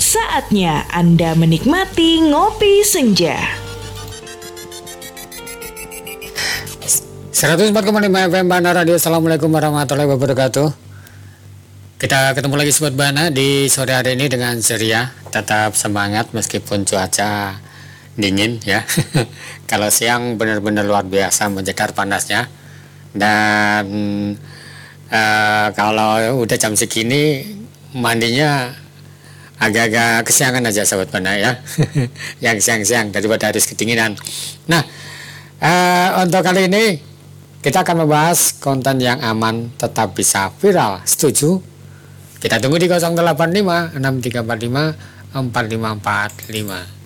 Saatnya Anda menikmati Ngopi Senja. 104,5 FM Bana Radio. Assalamualaikum warahmatullahi wabarakatuh. Kita ketemu lagi Sobat Bana di sore hari ini dengan ceria. Tetap semangat meskipun cuaca dingin ya. Kalau siang benar-benar luar biasa menjedar panasnya. Dan kalau udah jam segini mandinya agak-agak kesiangan aja Sobat Bana ya. Yang siang-siang daripada harus kedinginan. Nah, untuk kali ini kita akan membahas konten yang aman tetap bisa viral. Setuju? Kita tunggu di 085 6345 4545.